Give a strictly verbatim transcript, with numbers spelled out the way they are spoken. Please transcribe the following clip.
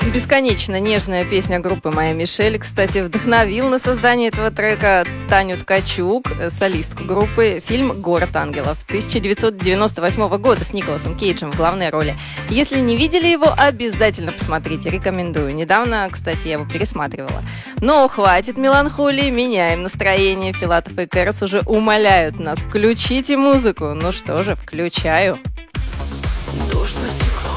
Бесконечно нежная песня группы «Моя Мишель». Кстати, вдохновил на создание этого трека Таню Ткачук, солистку группы, фильм «Город ангелов» тысяча девятьсот девяносто восьмого года с Николасом Кейджем в главной роли. Если не видели его, обязательно посмотрите, рекомендую. Недавно, кстати, я его пересматривала. Но хватит меланхолии, меняем настроение. Филатов и Кэрос уже умоляют нас: включите музыку. Ну что же, включаю. Дождь